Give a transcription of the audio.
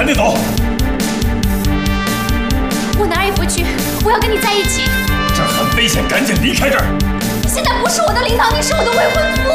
紧走！ 我哪儿也不去，我要跟你在一起。 这儿很危险，赶紧离开这儿！ 你现在不是我的领导，你是我的未婚夫。